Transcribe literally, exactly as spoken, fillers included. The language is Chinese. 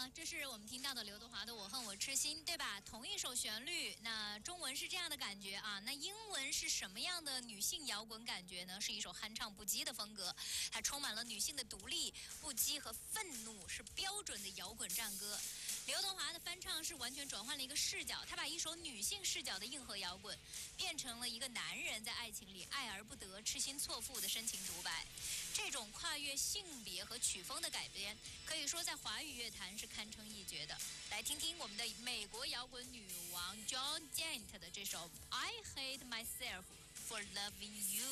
呢，这是我们听到的刘德华的《我恨我痴心》，对吧？同一首旋律，那中文是这样的感觉啊，那英文是什么样的女性摇滚感觉呢？是一首酣畅不羁的风格，它充满了女性的独立、不羁和愤怒，是标准的摇滚战歌。刘德华的翻唱是完全转换了一个视角，他把一首女性视角的硬核摇滚，变成了一个男人在爱情里爱而不得、痴心错付的深情独白。这种跨越性别和曲风的改编，可以说在华语乐坛是堪称一绝的。来听听我们的美国摇滚女王 Joan Jett 的这首《I Hate Myself for Loving You》。